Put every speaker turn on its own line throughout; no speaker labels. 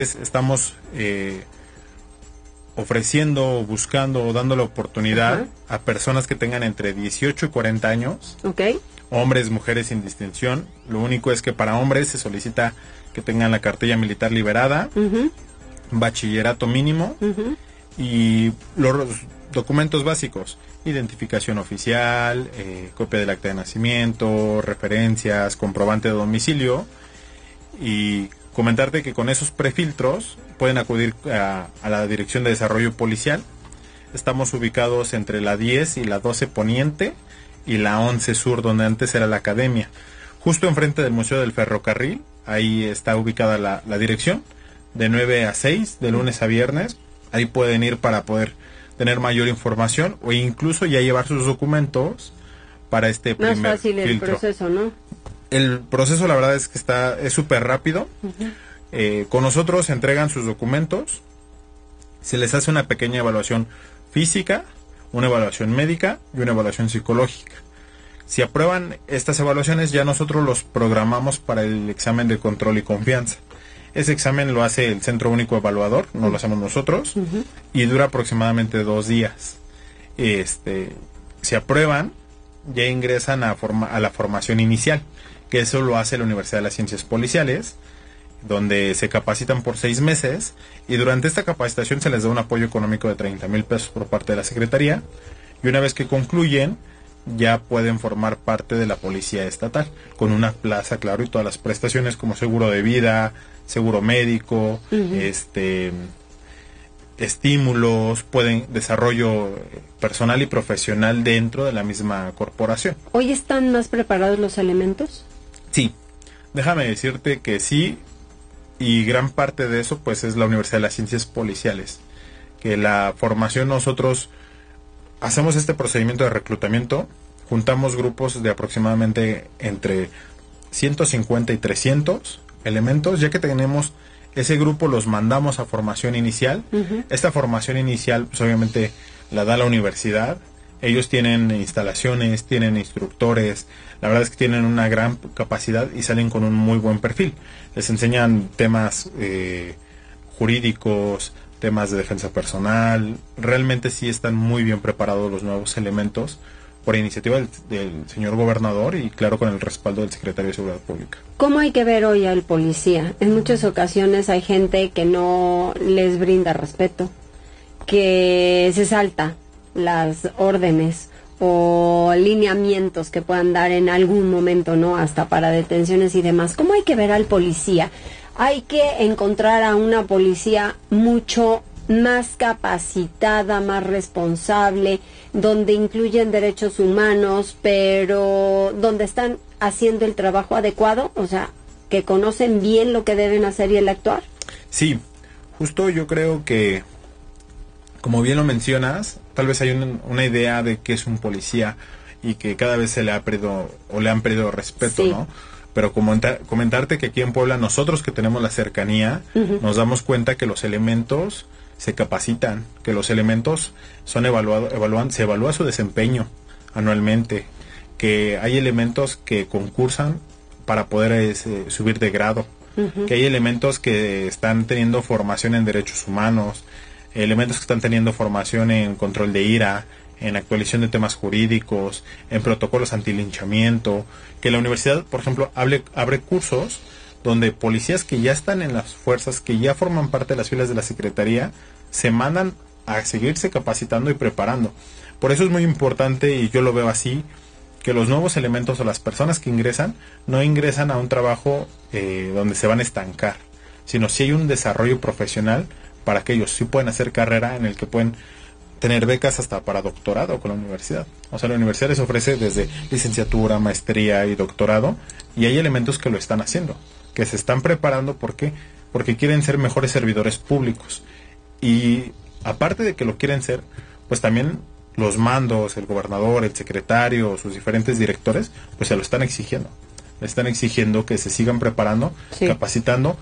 Estamos ofreciendo, buscando o dando la oportunidad a personas que tengan entre 18 y 40 años, hombres, mujeres sin distinción. Lo único es que para hombres se solicita que tengan la cartilla militar liberada, bachillerato mínimo y los documentos básicos: identificación oficial, copia del acta de nacimiento, referencias, comprobante de domicilio. Y comentarte que con esos prefiltros pueden acudir a la Dirección de Desarrollo Policial. Estamos ubicados entre la 10 y la 12 Poniente y la 11 Sur, donde antes era la academia. Justo enfrente del Museo del Ferrocarril, ahí está ubicada la dirección, de 9 a 6, de lunes a viernes. Ahí pueden ir para poder tener mayor información o incluso ya llevar sus documentos para este primer filtro.
Más fácil el proceso, ¿no?
El proceso, la verdad, es que es súper rápido. Con nosotros se entregan sus documentos, se les hace una pequeña evaluación física, una evaluación médica y una evaluación psicológica. Si aprueban estas evaluaciones, ya nosotros los programamos para el examen de control y confianza. Ese examen lo hace el Centro Único Evaluador, no lo hacemos nosotros, y dura aproximadamente 2 días. Si aprueban, ya ingresan a la formación inicial, que eso lo hace la Universidad de las Ciencias Policiales, donde se capacitan por 6 meses, y durante esta capacitación se les da un apoyo económico de 30,000 pesos por parte de la Secretaría, y una vez que concluyen, ya pueden formar parte de la Policía Estatal, con una plaza, claro, y todas las prestaciones como seguro de vida, seguro médico, estímulos, desarrollo personal y profesional dentro de la misma corporación.
¿Hoy están más preparados los elementos?
Sí, déjame decirte que sí, y gran parte de eso pues es la Universidad de las Ciencias Policiales, que la formación, nosotros hacemos este procedimiento de reclutamiento, juntamos grupos de aproximadamente entre 150 y 300 elementos. Ya que tenemos ese grupo, los mandamos a formación inicial. Esta formación inicial pues obviamente la da la universidad. Ellos tienen instalaciones, tienen instructores, la verdad es que tienen una gran capacidad y salen con un muy buen perfil. Les enseñan temas jurídicos, temas de defensa personal. Realmente sí están muy bien preparados los nuevos elementos por iniciativa del señor gobernador y claro con el respaldo del secretario de Seguridad Pública.
¿Cómo hay que ver hoy al policía? En muchas ocasiones hay gente que no les brinda respeto, que se salta las órdenes o lineamientos que puedan dar en algún momento, ¿no? Hasta para detenciones y demás. ¿Cómo hay que ver al policía? Hay que encontrar a una policía mucho más capacitada, más responsable, donde incluyen derechos humanos, pero donde están haciendo el trabajo adecuado, o sea, que conocen bien lo que deben hacer y el actuar. Sí,
justo yo creo que, como bien lo mencionas, tal vez hay una idea de qué es un policía y que cada vez se le ha perdido o le han perdido respeto, ¿no? Pero comentarte que aquí en Puebla, nosotros que tenemos la cercanía, nos damos cuenta que los elementos se capacitan, que los elementos son se evalúa su desempeño anualmente, que hay elementos que concursan para poder subir de grado, que hay elementos que están teniendo formación en derechos humanos, elementos que están teniendo formación en control de ira, en actualización de temas jurídicos, en protocolos antilinchamiento, que la universidad, por ejemplo, abre cursos donde policías que ya están en las fuerzas, que ya forman parte de las filas de la Secretaría, se mandan a seguirse capacitando y preparando. Por eso es muy importante, y yo lo veo así, que los nuevos elementos o las personas que ingresan, no ingresan a un trabajo donde se van a estancar, sino si hay un desarrollo profesional para que ellos sí pueden hacer carrera, en el que pueden tener becas hasta para doctorado con la universidad. O sea, la universidad les ofrece desde licenciatura, maestría y doctorado, y hay elementos que lo están haciendo, que se están preparando. ¿Por qué? Porque quieren ser mejores servidores públicos. Y aparte de que lo quieren ser, pues también los mandos, el gobernador, el secretario, sus diferentes directores, pues se lo están exigiendo. Le están exigiendo que se sigan preparando, capacitando,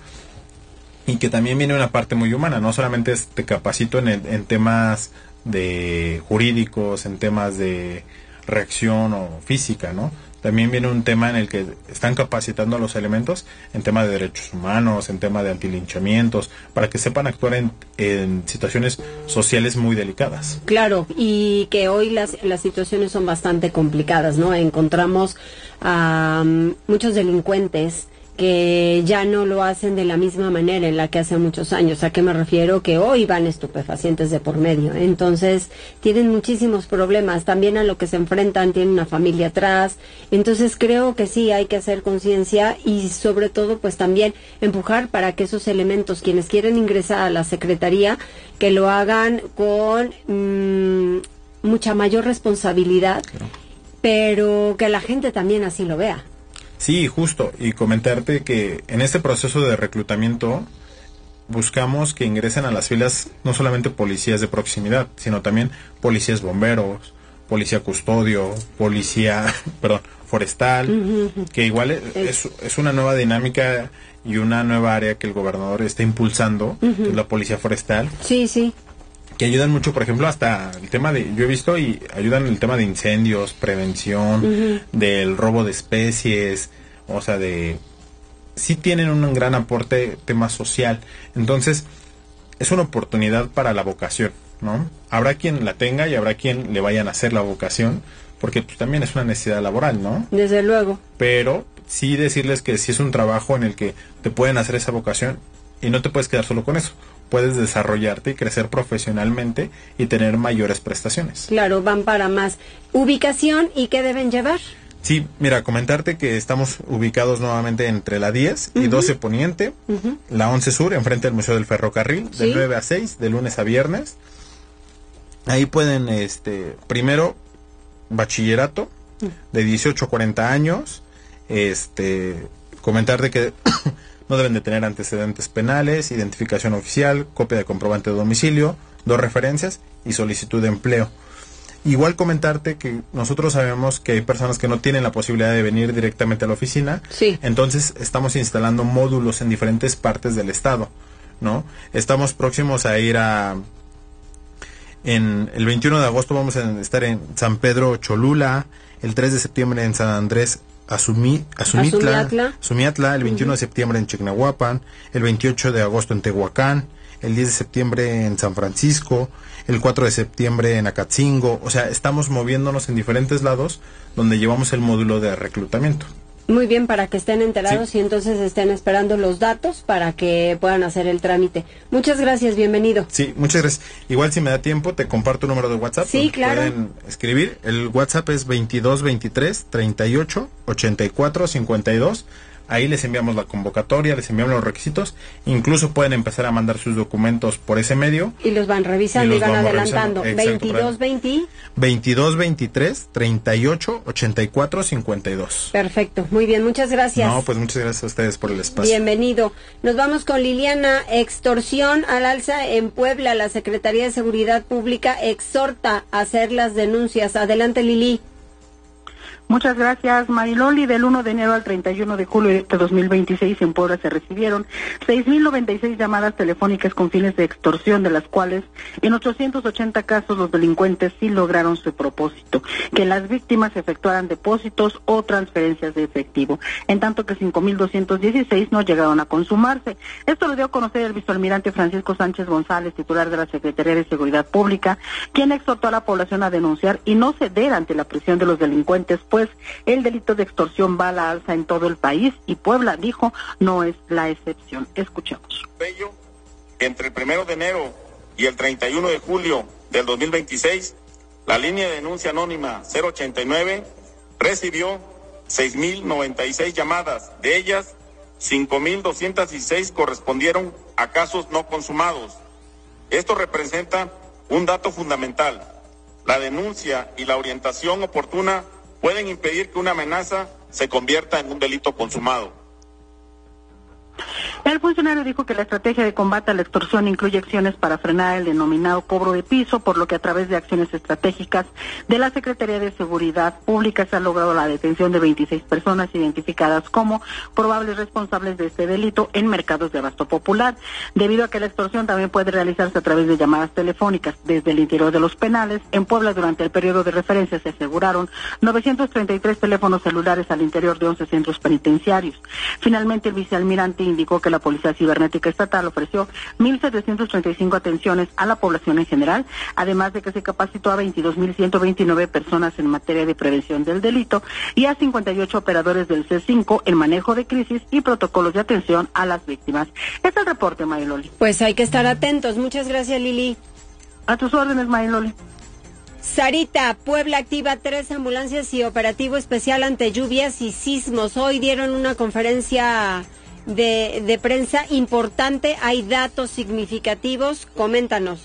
y que también viene una parte muy humana. No solamente te capacito en temas de jurídicos, en temas de reacción o física, ¿no? también viene un tema en el que están capacitando a los elementos en tema de derechos humanos, en tema de antilinchamientos, para que sepan actuar en situaciones sociales muy delicadas.
Claro, y que hoy las situaciones son bastante complicadas, ¿no? Encontramos a muchos delincuentes que ya no lo hacen de la misma manera en la que hace muchos años. ¿A qué me refiero? Que hoy van estupefacientes de por medio. Entonces, tienen muchísimos problemas. También a lo que se enfrentan, tienen una familia atrás. Entonces, creo que sí hay que hacer conciencia y, sobre todo, pues también empujar para que esos elementos, quienes quieren ingresar a la Secretaría, que lo hagan con mucha mayor responsabilidad, pero que la gente también así lo vea.
Sí, justo, y comentarte que en este proceso de reclutamiento buscamos que ingresen a las filas no solamente policías de proximidad, sino también policías bomberos, policía custodio, policía, forestal, que igual es una nueva dinámica y una nueva área que el gobernador está impulsando, que es la policía forestal.
Sí, sí.
Que ayudan mucho, por ejemplo, hasta el tema de, yo he visto, y ayudan en el tema de incendios, prevención, del robo de especies, o sea, sí tienen un gran aporte tema social. Entonces, es una oportunidad para la vocación, ¿no? Habrá quien la tenga y habrá quien le vayan a hacer la vocación, porque pues, también es una necesidad laboral, ¿no?
Desde luego.
Pero sí decirles que sí es un trabajo en el que te pueden hacer esa vocación y no te puedes quedar solo con eso. Puedes desarrollarte y crecer profesionalmente y tener mayores prestaciones.
Claro, van para más. ¿Ubicación y qué deben llevar?
Sí, mira, comentarte que estamos ubicados nuevamente entre la 10 y 12 Poniente, la 11 Sur, enfrente del Museo del Ferrocarril, de 9 a 6, de lunes a viernes. Ahí pueden, primero, bachillerato, de 18 a 40 años, comentarte que no deben de tener antecedentes penales, identificación oficial, copia de comprobante de domicilio, 2 referencias y solicitud de empleo. Igual comentarte que nosotros sabemos que hay personas que no tienen la posibilidad de venir directamente a la oficina, entonces estamos instalando módulos en diferentes partes del estado, ¿no? Estamos próximos a ir en el 21 de agosto vamos a estar en San Pedro Cholula, el 3 de septiembre en San Andrés Azumiatla, el 21 de septiembre en Chignahuapan, el 28 de agosto en Tehuacán, el 10 de septiembre en San Francisco, el 4 de septiembre en Acatzingo. O sea, estamos moviéndonos en diferentes lados donde llevamos el módulo de reclutamiento.
Muy bien, para que estén enterados y entonces estén esperando los datos para que puedan hacer el trámite. Muchas gracias, bienvenido.
Sí, muchas gracias. Igual si me da tiempo, te comparto el número de WhatsApp.
Sí, claro.
Pueden escribir. El WhatsApp es 2223 38 84 52. Ahí les enviamos la convocatoria, les enviamos los requisitos. Incluso pueden empezar a mandar sus documentos por ese medio.
Y los van revisando y van adelantando.
2223 38 84 52.
Perfecto, muy bien, muchas gracias.
No, pues muchas gracias a ustedes por el espacio.
Bienvenido. Nos vamos con Liliana. Extorsión al alza en Puebla. La Secretaría de Seguridad Pública exhorta a hacer las denuncias. Adelante, Lili.
Muchas gracias, Mariloli. Del 1 de enero al 31 de julio de 2026 en Puebla se recibieron 6.096 llamadas telefónicas con fines de extorsión, de las cuales en 880 casos los delincuentes sí lograron su propósito, que las víctimas efectuaran depósitos o transferencias de efectivo, en tanto que 5.216 no llegaron a consumarse. Esto lo dio a conocer el vicealmirante Francisco Sánchez González, titular de la Secretaría de Seguridad Pública, quien exhortó a la población a denunciar y no ceder ante la presión de los delincuentes, pues el delito de extorsión va a la alza en todo el país y Puebla, dijo, no es la excepción. Escuchemos.
Entre el 1 de enero y el 31 de julio del 2026, la línea de denuncia anónima 089 recibió 6.096 llamadas. De ellas, 5.216 correspondieron a casos no consumados. Esto representa un dato fundamental. La denuncia y la orientación oportuna pueden impedir que una amenaza se convierta en un delito consumado.
El funcionario dijo que la estrategia de combate a la extorsión incluye acciones para frenar el denominado cobro de piso, por lo que a través de acciones estratégicas de la Secretaría de Seguridad Pública se ha logrado la detención de 26 personas identificadas como probables responsables de este delito en mercados de abasto popular, debido a que la extorsión también puede realizarse a través de llamadas telefónicas. Desde el interior de los penales, en Puebla durante el periodo de referencia se aseguraron 933 teléfonos celulares al interior de 11 centros penitenciarios. Finalmente, el vicealmirante indicó que la Policía Cibernética Estatal ofreció 1.735 atenciones a la población en general, además de que se capacitó a 22.129 personas en materia de prevención del delito y a 58 operadores del C5 en manejo de crisis y protocolos de atención a las víctimas. Es el reporte, Mariloli.
Pues hay que estar atentos. Muchas gracias, Lili.
A tus órdenes, Mariloli.
Sarita, Puebla activa 3 ambulancias y operativo especial ante lluvias y sismos. Hoy dieron una conferencia de prensa importante. Hay datos significativos. Coméntanos.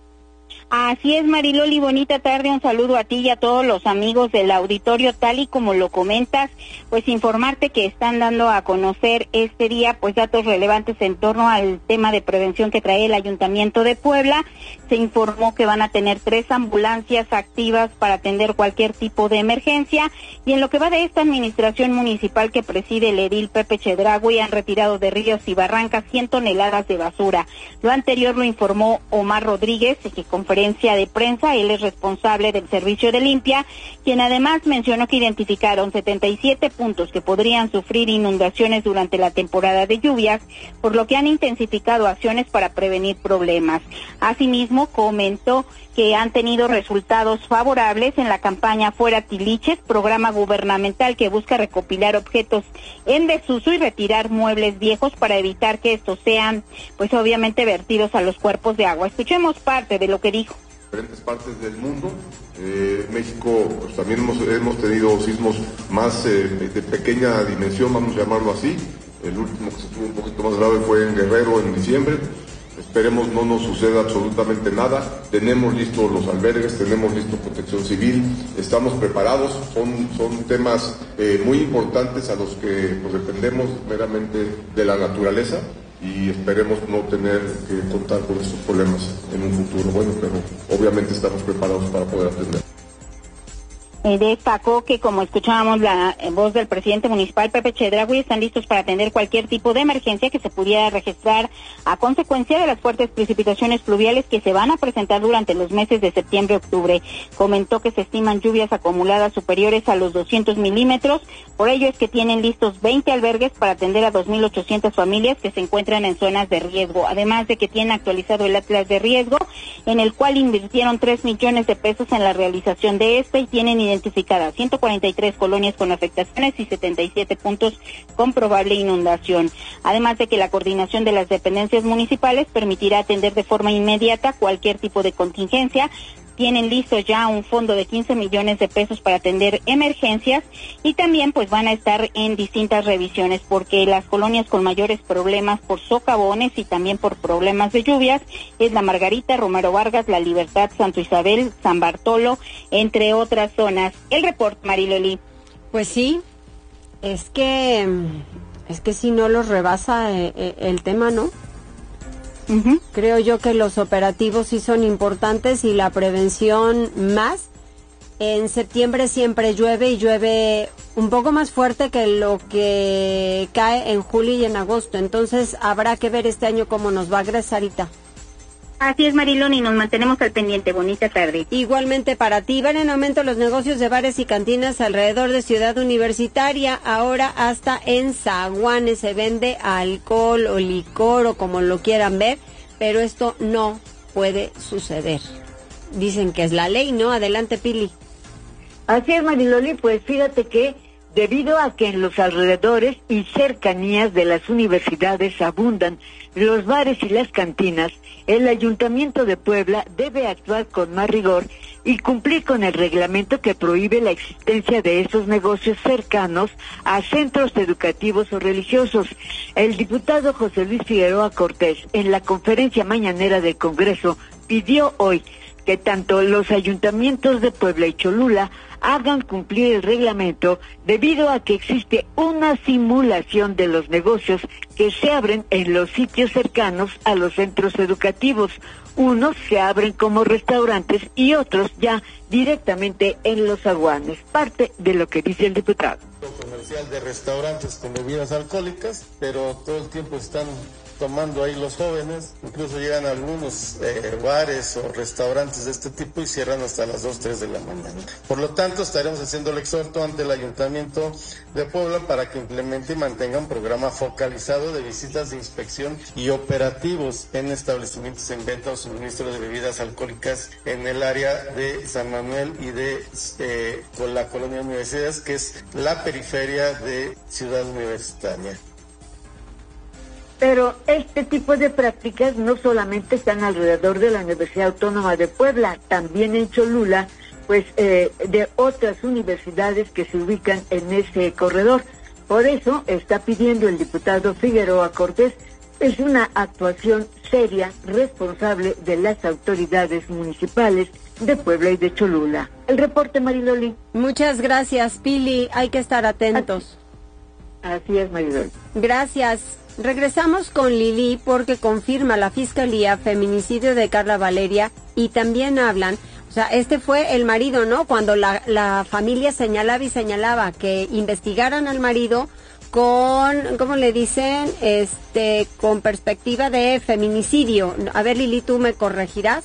Así es, Mariloli, bonita tarde, un saludo a ti y a todos los amigos del auditorio, tal y como lo comentas, pues informarte que están dando a conocer este día, pues datos relevantes en torno al tema de prevención que trae el Ayuntamiento de Puebla. Se informó que van a tener 3 ambulancias activas para atender cualquier tipo de emergencia, y en lo que va de esta administración municipal que preside el edil Pepe Chedraui, han retirado de ríos y barrancas 100 toneladas de basura. Lo anterior lo informó Omar Rodríguez, que conferencia de prensa, él es responsable del servicio de limpia, quien además mencionó que identificaron 77 puntos que podrían sufrir inundaciones durante la temporada de lluvias, por lo que han intensificado acciones para prevenir problemas. Asimismo, comentó que han tenido resultados favorables en la campaña Fuera Tiliches, programa gubernamental que busca recopilar objetos en desuso y retirar muebles viejos para evitar que estos sean, pues obviamente, vertidos a los cuerpos de agua. Escuchemos parte de lo que dijo.
Diferentes partes del mundo. México, pues también hemos tenido sismos más de pequeña dimensión, vamos a llamarlo así. El último que se tuvo un poquito más grave fue en Guerrero en diciembre. Esperemos no nos suceda absolutamente nada. Tenemos listos los albergues, tenemos listo protección civil, estamos preparados. Son temas muy importantes a los que pues, dependemos meramente de la naturaleza, y esperemos no tener que contar con estos problemas en un futuro. Bueno, pero obviamente estamos preparados para poder atender.
Destacó que, como escuchábamos la voz del presidente municipal Pepe Chedraui, están listos para atender cualquier tipo de emergencia que se pudiera registrar a consecuencia de las fuertes precipitaciones pluviales que se van a presentar durante los meses de septiembre y octubre. Comentó que se estiman lluvias acumuladas superiores a los 200 milímetros, por ello es que tienen listos 20 albergues para atender a 2.800 familias que se encuentran en zonas de riesgo, además de que tienen actualizado el Atlas de Riesgo, en el cual invirtieron 3 millones de pesos en la realización de y tienen identificadas 143 colonias con afectaciones y 77 puntos con probable inundación. Además de que la coordinación de las dependencias municipales permitirá atender de forma inmediata cualquier tipo de contingencia. Tienen listo ya un fondo de 15 millones de pesos para atender emergencias, y también pues van a estar en distintas revisiones, porque las colonias con mayores problemas por socavones y también por problemas de lluvias es la Margarita, Romero Vargas, La Libertad, Santo Isabel, San Bartolo, entre otras zonas. El reporte, Mariloli.
Pues sí, es que si no los rebasa el tema, ¿no? Uh-huh. Creo yo que los operativos sí son importantes y la prevención más. En septiembre siempre llueve, y llueve un poco más fuerte que lo que cae en julio y en agosto. Entonces habrá que ver este año cómo nos va, gracias, Sarita.
Así es, Mariloni, nos mantenemos al pendiente. Bonita tarde.
Igualmente para ti. Van en aumento los negocios de bares y cantinas alrededor de Ciudad Universitaria. Ahora hasta en zaguanes se vende alcohol o licor o como lo quieran ver, pero esto no puede suceder. Dicen que es la ley, ¿no? Adelante, Pili.
Así es, Mariloli, pues fíjate que debido a que en los alrededores y cercanías de las universidades abundan los bares y las cantinas, el Ayuntamiento de Puebla debe actuar con más rigor y cumplir con el reglamento que prohíbe la existencia de esos negocios cercanos a centros educativos o religiosos. El diputado José Luis Figueroa Cortés, en la conferencia mañanera del Congreso, pidió hoy que tanto los ayuntamientos de Puebla y Cholula hagan cumplir el reglamento debido a que existe una simulación de los negocios que se abren en los sitios cercanos a los centros educativos. Unos se abren como restaurantes y otros ya directamente en los zaguanes. Parte de lo que dice el diputado.
Comercial de restaurantes con bebidas alcohólicas, pero todo el tiempo están tomando ahí los jóvenes, incluso llegan a algunos bares o restaurantes de este tipo y cierran hasta las 2, 3 de la mañana. Por lo tanto, estaremos haciendo el exhorto ante el Ayuntamiento de Puebla para que implemente y mantenga un programa focalizado de visitas de inspección y operativos en establecimientos en venta o suministro de bebidas alcohólicas en el área de San Manuel y de con la colonia Universidades, que es la periferia de Ciudad Universitaria.
Pero este tipo de prácticas no solamente están alrededor de la Universidad Autónoma de Puebla, también en Cholula, pues de otras universidades que se ubican en ese corredor. Por eso está pidiendo el diputado Figueroa Cortés, es una actuación seria, responsable de las autoridades municipales de Puebla y de Cholula. El reporte, Mariloli.
Muchas gracias, Pili. Hay que estar atentos.
Así es, Mariloli.
Gracias. Regresamos con Lili porque confirma la Fiscalía feminicidio de Carla Valeria y también hablan, o sea, este fue el marido, ¿no? Cuando la familia señalaba que investigaran al marido con, ¿cómo le dicen? Con perspectiva de feminicidio. A ver, Lili, ¿tú me corregirás?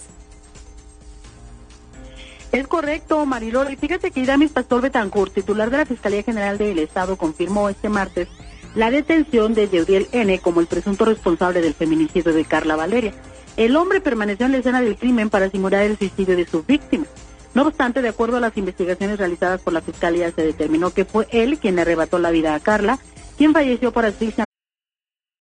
Es correcto, Mariloli. Fíjate que Iramis Pastor Betancourt, titular de la Fiscalía General del Estado, confirmó este martes la detención de Yeuriel N. como el presunto responsable del feminicidio de Carla Valeria. El hombre permaneció en la escena del crimen para simular el suicidio de su víctima. No obstante, de acuerdo a las investigaciones realizadas por la Fiscalía, se determinó que fue él quien le arrebató la vida a Carla, quien falleció por asfixia